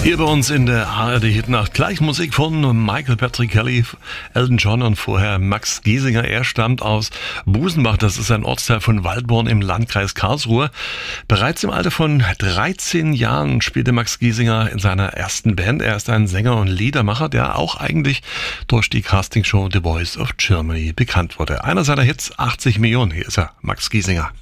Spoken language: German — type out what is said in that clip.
Hier bei uns in der ARD Hitnacht gleich Musik von Michael Patrick Kelly, Elton John und vorher Max Giesinger. Er stammt aus Busenbach, das ist ein Ortsteil von Waldborn im Landkreis Karlsruhe. Bereits im Alter von 13 Jahren spielte Max Giesinger in seiner ersten Band. Er ist ein Sänger und Liedermacher, der auch eigentlich durch die Castingshow The Voice of Germany bekannt wurde. Einer seiner Hits, 80 Millionen, hier ist er, Max Giesinger.